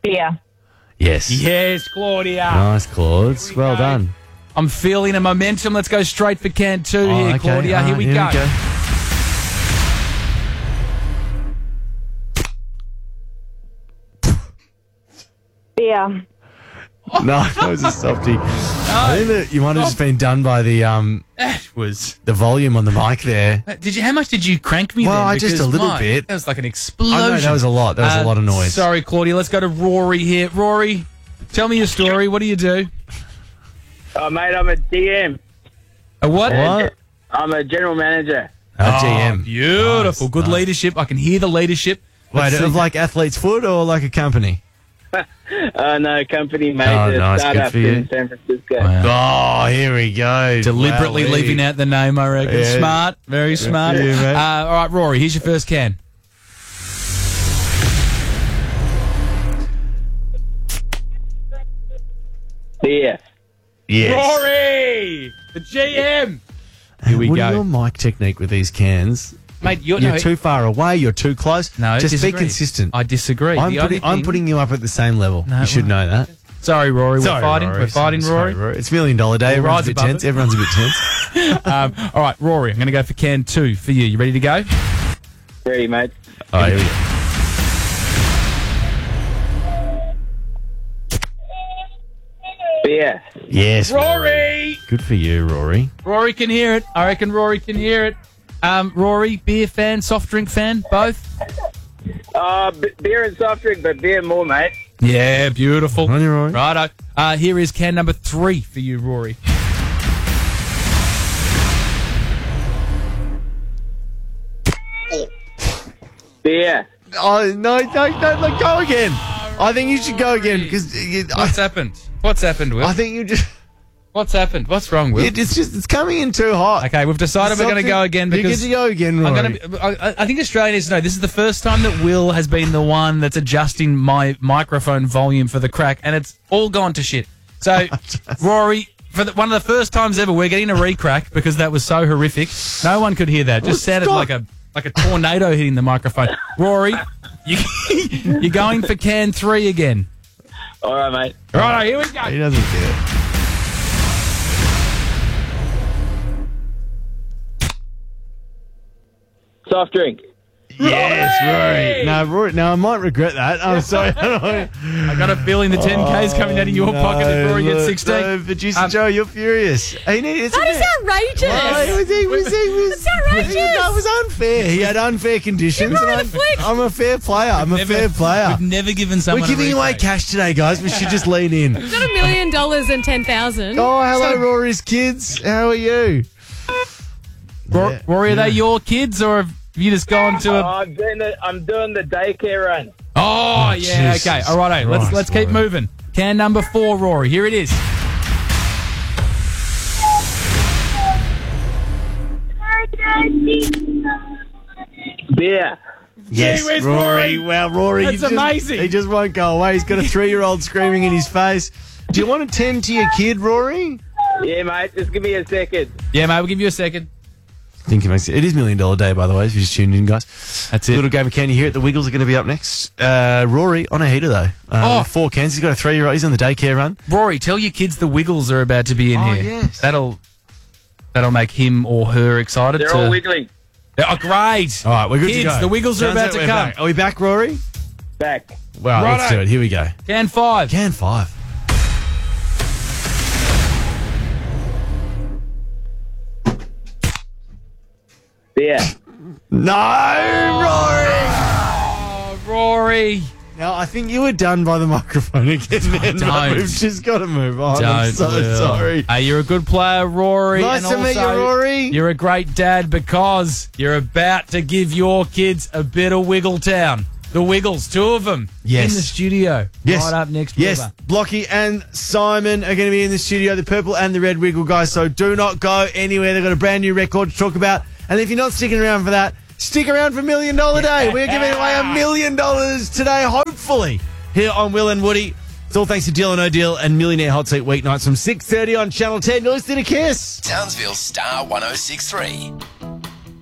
Beer. Yes. Yes, Claudia. Nice, Claude. Well done. I'm feeling a momentum. Let's go straight for can 2 here, okay. Claudia. Here we go. Beer. No, that was a softie. I think that you might have just been done by the volume on the mic there. How much did you crank me Well, then? just a little bit. That was like an explosion. I know, that was a lot. That was a lot of noise. Sorry, Claudia. Let's go to Rory here. Rory, tell me your story. What do you do? Oh, mate, I'm a DM. A what? I'm a general manager. GM. Beautiful. Nice, Good nice. leadership. I can hear the leadership. Wait, of like Athlete's Foot or like a company? No, company, mate. Oh, a nice. Good startup for you. in San Francisco. Oh, here we go. Deliberately Wowee. leaving out the name, I reckon. Yeah. Smart. Very smart. for you, mate. All right, Rory, here's your first can. Beer. Yes. Rory! The GM! Here we What go. are your mic technique with these cans? Mate, You're no, too far away. You're too close. No, just disagree. be consistent. I disagree. I'm putting you up at the same level. No, you should know that. Sorry, Rory. Sorry, We're fighting. Rory. We're fighting, Sorry, Rory. It's $1 Million Day. We'll Everyone's rise a bit above tense. it. Everyone's a bit tense. All right, Rory, I'm going to go for can 2 for you. You ready to go? Ready, mate. Oh, here we go. Beer. Yes. Rory! Good for you, Rory. Rory can hear it. I reckon Rory can hear it. Rory, beer fan, soft drink fan, both? Beer and soft drink, but beer more, mate. Yeah, beautiful. On you, Rory. Righto. Here is can number 3 for you, Rory. Beer. Oh, no, go again. I think you should go again because What's happened? What's happened, Will? I think you just. What's happened? What's wrong, Will? It's coming in too hot. Okay, we've decided we're going to go again You get because to go again, Rory. I think Australia needs to know this is the first time that Will has been the one that's adjusting my microphone volume for the crack, and it's all gone to shit. So, Rory, for one of the first times ever, we're getting a re-crack because that was so horrific. No one could hear that. Just sounded like a tornado hitting the microphone. Rory, you're going for can 3 again. All right, mate. Righto, here we go. He doesn't get it. Soft drink. Yes, Rory. No, Rory. No, I might regret that. I'm sorry. I got a feeling the 10K's coming out of your pocket if Rory gets 16. No, producer Joe, you're furious. That is outrageous. It's outrageous. That was unfair. He had unfair conditions. You're And right, a flick. I'm a fair player. I'm a fair player. We've never given someone We're giving a away re-crack. cash today, guys. We should just lean in. Got $1 million and 10,000. Oh, hello, Rory's kids. How are you? Rory, are they your kids or have you just gone to a... I'm doing the daycare run. Oh, yeah, Jesus okay. All right, let's keep Rory. moving. Can number 4, Rory. Here it is. Beer. Yes, whiz, Rory. Rory. Well, Rory, That's amazing. He just won't go away. He's got a 3-year-old screaming in his face. Do you want to tend to your kid, Rory? Yeah, mate. Just give me a second. Yeah, mate, we'll give you a second. It is $1 Million Day, by the way, if you just tuned in, guys. That's it. Little game of can you hear it? The Wiggles are going to be up next. Rory on a heater, though. 4 cans. He's got a 3-year-old. He's on the daycare run. Rory, tell your kids the Wiggles are about to be in here. Yes. That'll make him or her excited. They're all wiggling. Oh, great. All right, we're good Kids, to go. the Wiggles are Sounds about like to we're come. back. Are we back, Rory? Back. Well, let's Righto. do it. Here we go. Can 5. Can 5. Beer. No, Rory! Oh, Rory. Now, I think you were done by the microphone again, man. Don't. We've just got to move on. I'm so Will. sorry. Hey, you're a good player, Rory. Nice and to meet you, also Rory. You're a great dad because you're about to give your kids a bit of Wiggletown. The Wiggles, 2 of them Yes. in the studio. Yes. Right up next. Yes, brother. Blocky and Simon are going to be in the studio, the purple and the red Wiggle guys, so do not go anywhere. They've got a brand new record to talk about. And if you're not sticking around for that, stick around for $1 Million Day. We're giving away $1 million today, hopefully, here on Will and Woody. It's all thanks to Dylan O'Deal and Millionaire Hot Seat weeknights from 6:30 on Channel 10. You're listening to Kiss. Townsville Star 106.3.